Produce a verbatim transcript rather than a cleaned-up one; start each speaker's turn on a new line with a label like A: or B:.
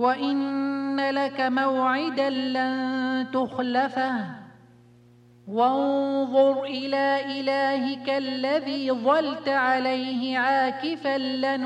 A: وإن لك موعدا لن تخلفه وانظر إلى إلهك الذي ظلت عليه عاكفا لنُ